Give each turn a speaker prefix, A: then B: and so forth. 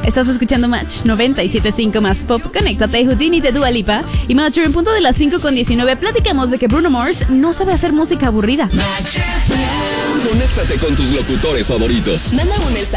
A: Estás escuchando Match 97.5 más pop. Conéctate, Houdini de Dua Lipa. Y Match, en punto de las 5:19, platicamos de que Bruno Mars no sabe hacer música aburrida.
B: Conéctate con tus locutores favoritos.
C: Manda un mensaje